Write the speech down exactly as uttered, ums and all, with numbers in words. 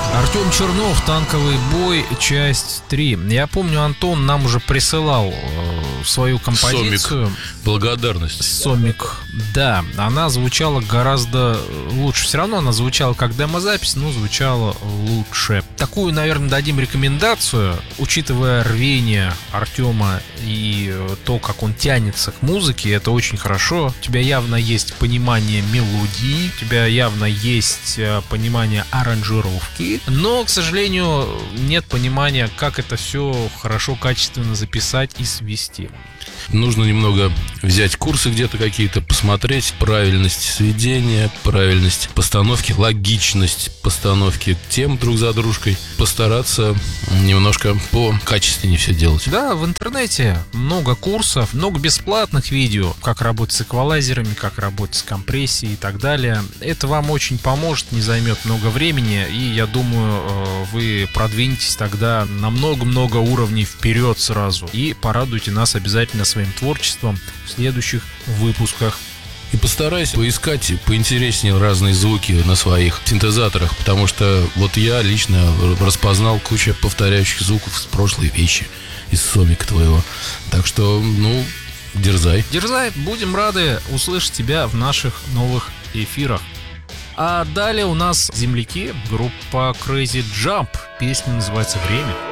Артем Чернов, «Танковый бой», часть три. Я помню, Антон нам уже присылал э, свою композицию. Сомик. Благодарность. Сомик, да. Она звучала гораздо лучше. Все равно она звучала как демозапись, но звучала лучше. Такую, наверное, дадим рекомендацию, учитывая рвение Артема и то, как он тянется к музыке. Это очень хорошо. У тебя явно есть понимание мелодии, у тебя явно есть понимание аранжировки, но, к сожалению, нет понимания, как это все хорошо, качественно записать и свести. Нужно немного взять курсы где-то какие-то, посмотреть правильность сведения, правильность постановки, логичность постановки тем друг за дружкой, постараться немножко покачественнее все делать. Да, в интернете много курсов, много бесплатных видео, как работать с эквалайзерами, как работать с компрессией и так далее. Это вам очень поможет, не займет много времени, и я думаю, вы продвинетесь тогда на много-много уровней вперед сразу и порадуйте нас обязательно своим творчеством в следующих выпусках. И постарайся поискать поинтереснее разные звуки на своих синтезаторах, потому что вот я лично распознал кучу повторяющих звуков с прошлой вещи, из сомика твоего. Так что, ну, дерзай. Дерзай, будем рады услышать тебя в наших новых эфирах. А далее у нас земляки, группа Crazy Jump. Песня называется «Время».